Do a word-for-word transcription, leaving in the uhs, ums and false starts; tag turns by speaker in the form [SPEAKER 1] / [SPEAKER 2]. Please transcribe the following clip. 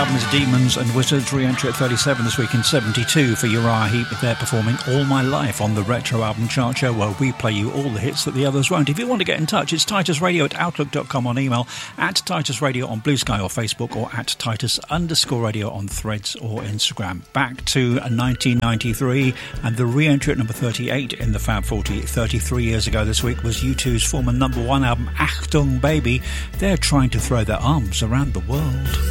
[SPEAKER 1] album is Demons and Wizards, re-entry at thirty-seven this week in seventy-two for Uriah Heep. They're performing All My Life on the Retro Album Chart Show, where we play you all the hits that the others won't. If you want to get in touch, it's Titus Radio at outlook dot com on email, at Titus Radio on Blue Sky or Facebook, or at Titus underscore Radio on Threads or Instagram. Back to nineteen ninety-three, and the re-entry at number thirty-eight in the Fab forty thirty-three years ago this week was U two's former number one album Achtung Baby. They're trying to throw their arms around the world.